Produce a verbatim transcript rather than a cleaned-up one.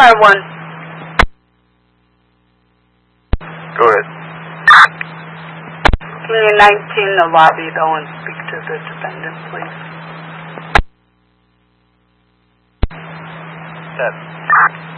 car one. Go ahead. Clear nineteen, the lobby, though, and speak to the defendant, please. That.